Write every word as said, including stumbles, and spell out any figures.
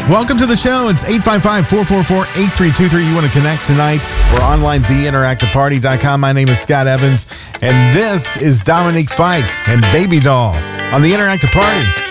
Welcome to the show. It's eight five five, four four four, eight three two three. You want to connect tonight? We're online, the interactive party dot com. My name is Scott Evans, and this is Dominique Fike and Baby Doll on the Interactive Party.